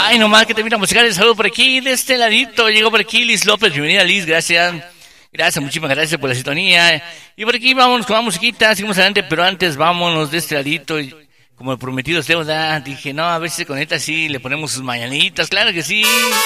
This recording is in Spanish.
Ay, nomás que te mira musical, el saludo por aquí, de este ladito, llegó por aquí Liz López, bienvenida Liz, gracias. Gracias, muchísimas gracias por la sintonía. Y por aquí vámonos con la musiquita, seguimos adelante, pero antes vámonos de este ladito. Como el prometido es deuda, dije, no, a ver si se conecta así, le ponemos sus mañanitas, claro que sí.